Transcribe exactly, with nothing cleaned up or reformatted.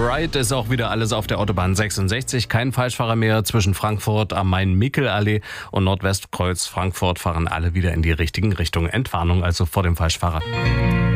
alright ist auch wieder alles auf der Autobahn sechsundsechzig. Kein Falschfahrer mehr zwischen Frankfurt am Main-Mickel-Allee und Nordwestkreuz Frankfurt fahren alle wieder in die richtigen Richtungen. Entwarnung also vor dem Falschfahrer.